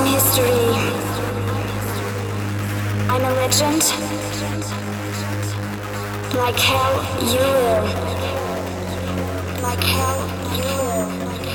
in history. I'm a legend. Like hell, you will.